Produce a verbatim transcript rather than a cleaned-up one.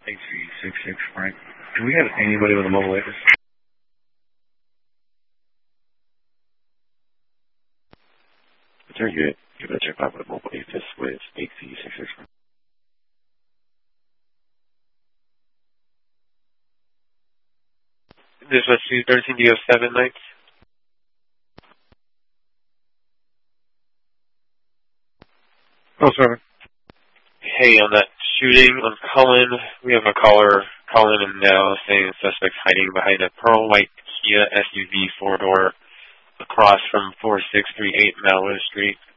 eight three six six, Frank. Do we have anybody with a mobile address? Sir, you you better check out with a mobile address with eight three six six. This was two thirteen D O seven nights. Oh, sorry. Hey, on that shooting on Cullen, we have a caller calling in now saying the suspect's hiding behind a pearl white Kia S U V four-door across from four six three eight Malwood Street.